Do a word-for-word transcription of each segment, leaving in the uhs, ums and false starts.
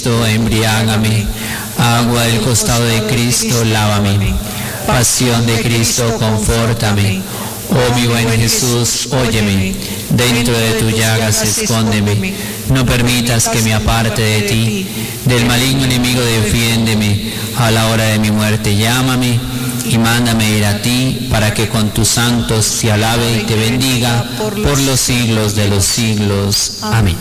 Cristo, embriágame. Agua del costado de Cristo, lávame. Pasión de Cristo, confórtame. Oh mi buen Jesús, óyeme. Dentro de tu llagas escóndeme. No permitas que me aparte de ti. Del maligno enemigo defiéndeme. A la hora de mi muerte llámame y mándame ir a ti, para que con tus santos te alabe y te bendiga por los siglos de los siglos. Amén.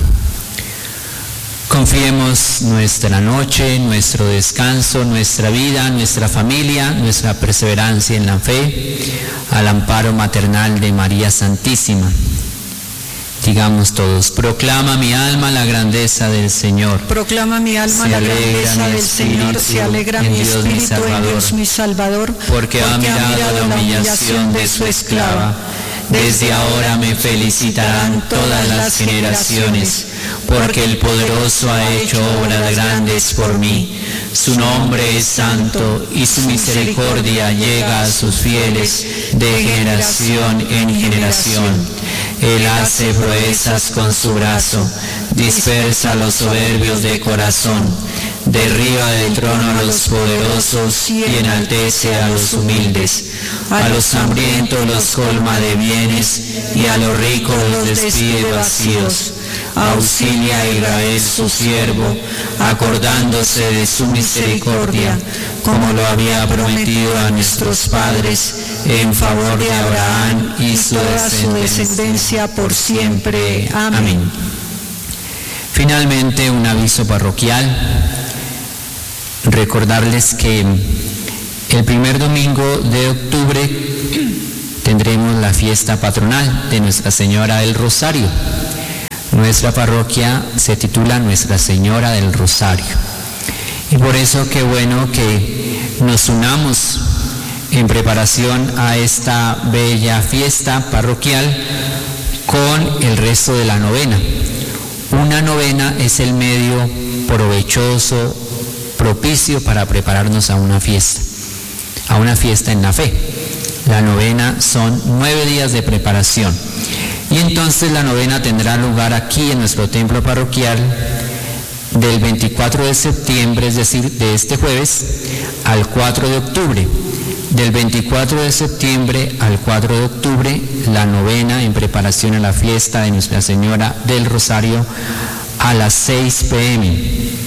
Confiemos nuestra noche, nuestro descanso, nuestra vida, nuestra familia, nuestra perseverancia en la fe, al amparo maternal de María Santísima. Digamos todos: proclama mi alma la grandeza del Señor. Proclama mi alma la grandeza del Señor, se alegra mi espíritu en Dios mi Salvador, porque ha mirado la humillación de su esclava. Desde ahora me felicitarán todas las generaciones, porque el Poderoso ha hecho obras grandes por mí. Su nombre es santo y su misericordia llega a sus fieles de generación en generación. Él hace proezas con su brazo, dispersa a los soberbios de corazón, derriba del trono a los poderosos y enaltece a los humildes. A los hambrientos los colma de bienes y a los ricos los despide vacíos. Auxilia a Israel su siervo, acordándose de su misericordia, como lo había prometido a nuestros padres, en favor de Abraham y su descendencia por siempre. Amén. Finalmente, un aviso parroquial. Recordarles que el primer domingo de octubre tendremos la fiesta patronal de Nuestra Señora del Rosario. Nuestra parroquia se titula Nuestra Señora del Rosario. Y por eso qué bueno que nos unamos en preparación a esta bella fiesta parroquial con el resto de la novena. Una novena es el medio provechoso, propicio para prepararnos a una fiesta, a una fiesta en la fe. La novena son nueve días de preparación. Y entonces la novena tendrá lugar aquí en nuestro templo parroquial del veinticuatro de septiembre, es decir, de este jueves, al cuatro de octubre. Del veinticuatro de septiembre al cuatro de octubre, la novena en preparación a la fiesta de Nuestra Señora del Rosario a las seis pe eme.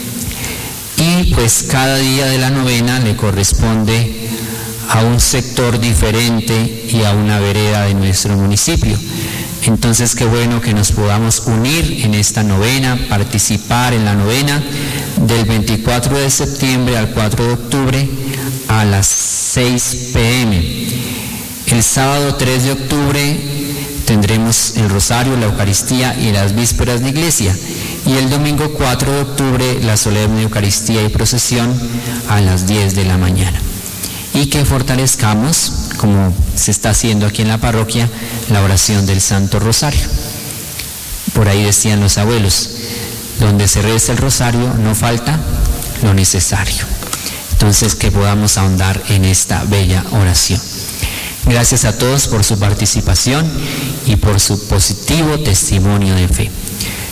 Y pues cada día de la novena le corresponde a un sector diferente y a una vereda de nuestro municipio. Entonces qué bueno que nos podamos unir en esta novena, participar en la novena del veinticuatro de septiembre al cuatro de octubre a las seis pe eme. El sábado tres de octubre tendremos el rosario, la Eucaristía y las vísperas de iglesia. Y el domingo cuatro de octubre la solemne Eucaristía y procesión a las diez de la mañana. Y que fortalezcamos, como se está haciendo aquí en la parroquia, la oración del Santo Rosario. Por ahí decían los abuelos, donde se reza el rosario no falta lo necesario. Entonces que podamos ahondar en esta bella oración. Gracias a todos por su participación y por su positivo testimonio de fe.